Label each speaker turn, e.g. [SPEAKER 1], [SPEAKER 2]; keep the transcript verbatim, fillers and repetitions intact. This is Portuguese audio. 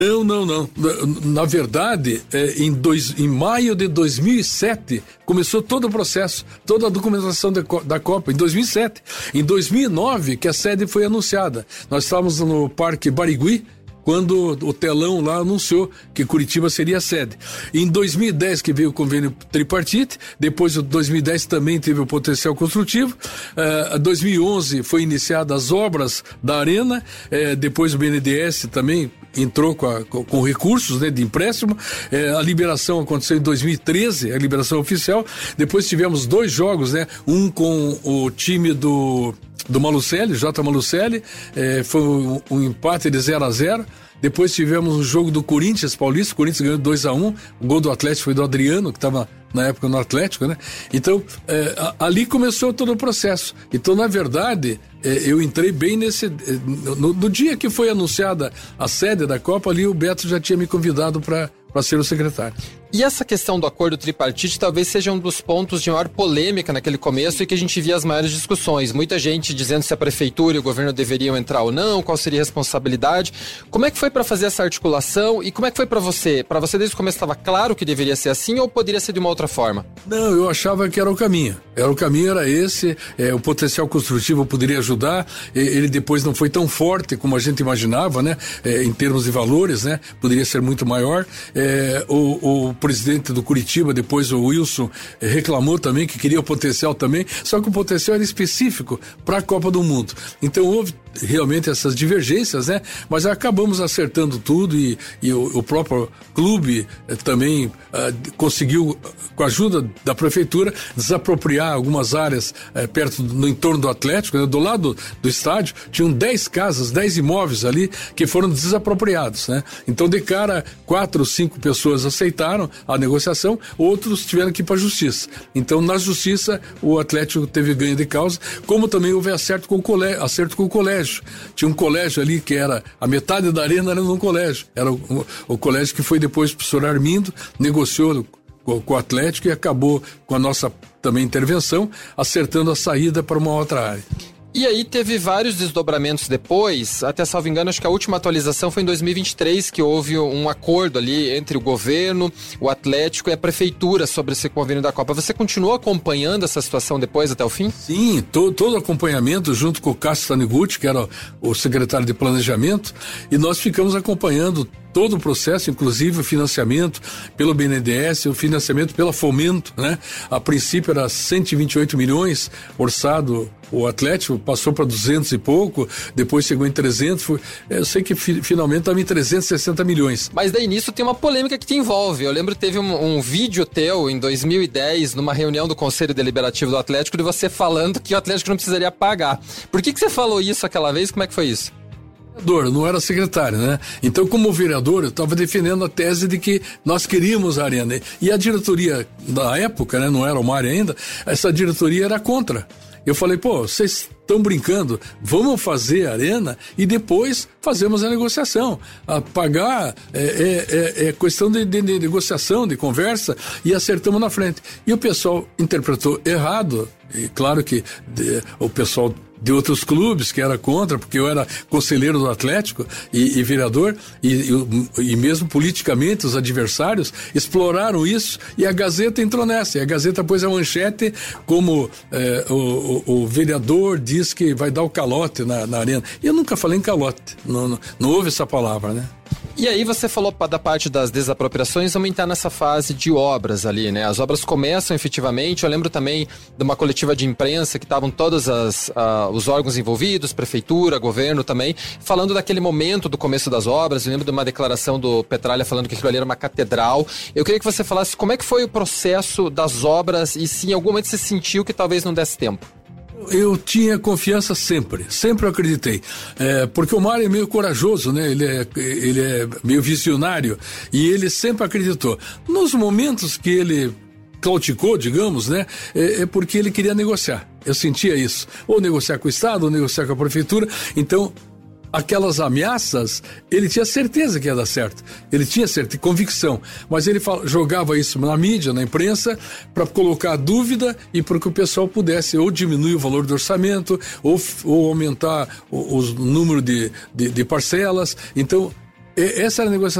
[SPEAKER 1] Não, não, não. Na, na verdade, é, em, dois, em maio de dois mil e sete, começou todo o processo, toda a documentação da, da Copa, em dois mil e sete. Em dois mil e nove, que a sede foi anunciada. Nós estávamos no Parque Barigui, quando o telão lá anunciou que Curitiba seria a sede. Em dois mil e dez que veio o convênio tripartite, depois de dois mil e dez também teve o potencial construtivo, em uh, dois mil e onze foi iniciadas as obras da arena, uh, depois o B N D E S também entrou com, a, com, com recursos, né, de empréstimo, uh, a liberação aconteceu em dois mil e treze, a liberação oficial, depois tivemos dois jogos, né, um com o time do do Malucelli, J. Malucelli, eh, foi um, um empate de zero a zero. Depois tivemos um jogo do Corinthians Paulista, o Corinthians ganhou dois a um, o gol do Atlético foi do Adriano, que estava na época no Atlético, né? Então, eh, a, ali começou todo o processo. Então, na verdade, eh, eu entrei bem nesse... Eh, no, no dia que foi anunciada a sede da Copa, ali o Beto já tinha me convidado para para ser o secretário.
[SPEAKER 2] E essa questão do acordo tripartite talvez seja um dos pontos de maior polêmica naquele começo e que a gente via as maiores discussões. Muita gente dizendo se a prefeitura e o governo deveriam entrar ou não, qual seria a responsabilidade. Como é que foi para fazer essa articulação e como é que foi para você? Para você desde o começo estava claro que deveria ser assim ou poderia ser de uma outra forma?
[SPEAKER 1] Não, eu achava que era o caminho. Era o caminho, era esse, é, o potencial construtivo poderia ajudar, ele depois não foi tão forte como a gente imaginava, né? É, em termos de valores, né? Poderia ser muito maior. É, o, o presidente do Curitiba, depois o Wilson, é, reclamou também que queria o potencial também, só que o potencial era específico para a Copa do Mundo. Então houve realmente essas divergências, né? Mas acabamos acertando tudo e, e o, o próprio clube eh, também eh, conseguiu, com a ajuda da prefeitura, desapropriar algumas áreas eh, perto, no entorno do Atlético, né? Do lado do estádio, tinham dez casas, dez imóveis ali que foram desapropriados, né? Então, de cara, quatro ou cinco pessoas aceitaram a negociação, outros tiveram que ir para a justiça. Então, na justiça, o Atlético teve ganho de causa, como também houve acerto com o colégio, acerto com o colégio. Tinha um colégio ali que era, a metade da arena era num colégio, era o, o, o colégio que foi depois o professor Armindo, negociou com, com o Atlético e acabou com a nossa também intervenção, acertando a saída para uma outra área.
[SPEAKER 2] E aí teve vários desdobramentos depois, até salvo engano, acho que a última atualização foi em dois mil e vinte e três, que houve um acordo ali entre o governo, o Atlético e a prefeitura sobre esse convênio da Copa. Você continuou acompanhando essa situação depois até o fim?
[SPEAKER 1] Sim, to, todo o acompanhamento junto com o Cássio Taniguchi, que era o, o secretário de planejamento, e nós ficamos acompanhando todo o processo, inclusive o financiamento pelo B N D E S, o financiamento pela Fomento, né? A princípio era cento e vinte e oito milhões orçado o Atlético, passou para duzentos e pouco, depois chegou em trezentos, foi, eu sei que fi, finalmente estava em trezentos e sessenta milhões.
[SPEAKER 2] Mas daí nisso tem uma polêmica que te envolve. Eu lembro que teve um, um vídeo teu em dois mil e dez, numa reunião do Conselho Deliberativo do Atlético, de você falando que o Atlético não precisaria pagar. Por que que você falou isso aquela vez? Como é que foi isso?
[SPEAKER 1] Eu não era secretário, né? Então, como vereador, eu estava defendendo a tese de que nós queríamos a arena. E a diretoria da época, né? Não era o Mário ainda, essa diretoria era contra. Eu falei, pô, vocês estão brincando, vamos fazer a arena e depois fazemos a negociação. A pagar é, é, é questão de, de, de negociação, de conversa, e acertamos na frente. E o pessoal interpretou errado, e claro que de, o pessoal de outros clubes que era contra, porque eu era conselheiro do Atlético e, e vereador, e, e, e mesmo politicamente os adversários exploraram isso, e a Gazeta entrou nessa, e a Gazeta pôs a manchete como eh, o, o, o vereador diz que vai dar o calote na, na arena. E eu nunca falei em calote, não, não, não houve essa palavra, né?
[SPEAKER 2] E aí você falou da parte das desapropriações, vamos entrar nessa fase de obras ali, né? As obras começam efetivamente, eu lembro também de uma coletiva de imprensa que estavam todos as, uh, os órgãos envolvidos, prefeitura, governo também, falando daquele momento do começo das obras. Eu lembro de uma declaração do Petralha falando que aquilo ali era uma catedral. Eu queria que você falasse como é que foi o processo das obras e se em algum momento você sentiu que talvez não desse tempo.
[SPEAKER 1] Eu tinha confiança sempre, sempre eu acreditei, é, porque o Mário é meio corajoso, né? Ele é, ele é meio visionário e ele sempre acreditou. Nos momentos que ele claudicou, digamos, né? É, é porque ele queria negociar, eu sentia isso, ou negociar com o Estado, ou negociar com a Prefeitura, então aquelas ameaças, ele tinha certeza que ia dar certo. Ele tinha certeza, convicção. Mas ele fala, jogava isso na mídia, na imprensa, para colocar dúvida e para que o pessoal pudesse ou diminuir o valor do orçamento, ou, ou aumentar o, o número de, de, de parcelas. Então, Essa era a negociação